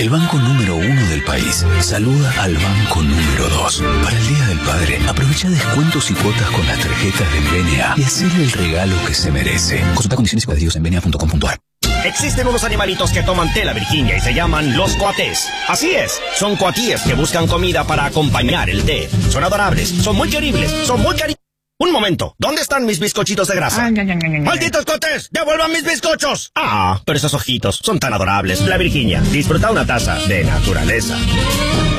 El banco número 1 del país saluda al banco número 2. Para el Día del Padre, aprovecha descuentos y cuotas con las tarjetas del BNA y hacele el regalo que se merece. Consulta condiciones y cuadrillos en bna.com.ar. Existen unos animalitos que toman té la Virginia y se llaman los coatés. Así es, son coatíes que buscan comida para acompañar el té. Son adorables, son muy queribles, son muy cariñosos. Un momento, ¿dónde están mis bizcochitos de grasa? ¡Malditos coatés! ¡Devuelvan mis bizcochos! Ah, pero esos ojitos son tan adorables. La Virginia, disfruta una taza de naturaleza.